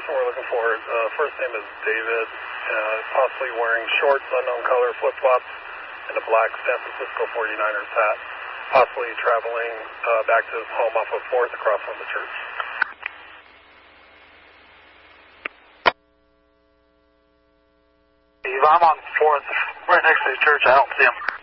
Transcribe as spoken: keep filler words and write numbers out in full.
person we're looking for, uh, first name is David, uh, possibly wearing shorts, unknown color, flip-flops, and a black San Francisco forty-niners hat, possibly traveling uh, back to his home off of fourth across from the church. Steve, I'm on fourth, right next to the church. I don't see him.